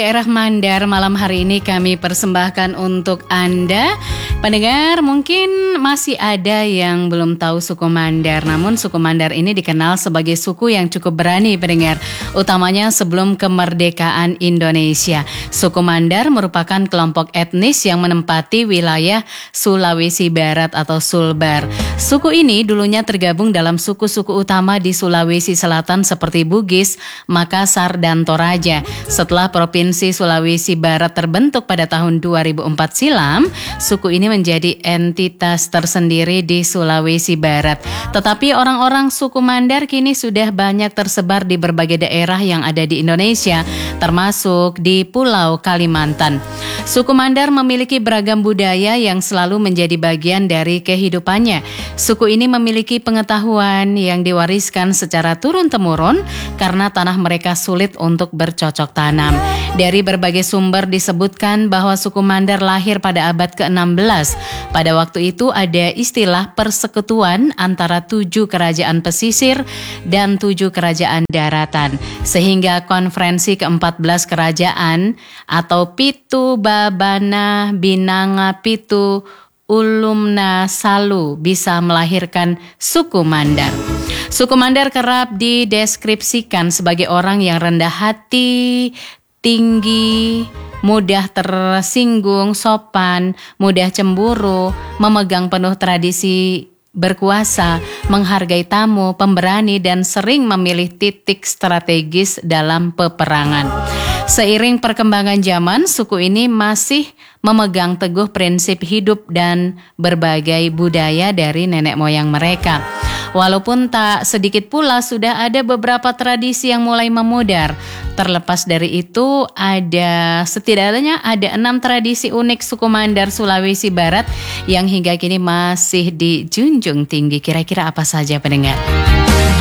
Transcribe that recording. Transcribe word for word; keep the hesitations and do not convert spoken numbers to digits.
Daerah Mandar malam hari ini kami persembahkan untuk Anda. Pendengar, mungkin masih ada yang belum tahu suku Mandar. Namun suku Mandar ini dikenal sebagai suku yang cukup berani, pendengar. Utamanya sebelum kemerdekaan Indonesia. Suku Mandar merupakan kelompok etnis yang menempati wilayah Sulawesi Barat atau Sulbar. Suku ini dulunya tergabung dalam suku-suku utama di Sulawesi Selatan seperti Bugis, Makassar, dan Toraja. Setelah Provinsi Sulawesi Barat terbentuk pada tahun dua ribu empat silam, suku ini menjadi entitas tersendiri di Sulawesi Barat. Tetapi orang-orang suku Mandar kini sudah banyak tersebar di berbagai daerah yang ada di Indonesia, termasuk di Pulau Kalimantan. Suku Mandar memiliki beragam budaya yang selalu menjadi bagian dari kehidupannya. Suku ini memiliki pengetahuan yang diwariskan secara turun-temurun karena tanah mereka sulit untuk bercocok tanam. Dari berbagai sumber disebutkan bahwa suku Mandar lahir pada abad ke enam belas. Pada waktu itu ada istilah persekutuan antara tujuh kerajaan pesisir dan tujuh kerajaan daratan. Sehingga konferensi ke empat belas kerajaan atau Pitu Babana Binanga Pitu Ulumna Salu bisa melahirkan suku Mandar. Suku Mandar kerap dideskripsikan sebagai orang yang rendah hati, tinggi, mudah tersinggung, sopan, mudah cemburu, memegang penuh tradisi berkuasa, menghargai tamu, pemberani, dan sering memilih titik strategis dalam peperangan. Seiring perkembangan zaman, suku ini masih memegang teguh prinsip hidup dan berbagai budaya dari nenek moyang mereka. Walaupun tak sedikit pula sudah ada beberapa tradisi yang mulai memudar. Terlepas dari itu, ada setidaknya ada enam tradisi unik suku Mandar Sulawesi Barat yang hingga kini masih dijunjung tinggi. Kira-kira apa saja, pendengar?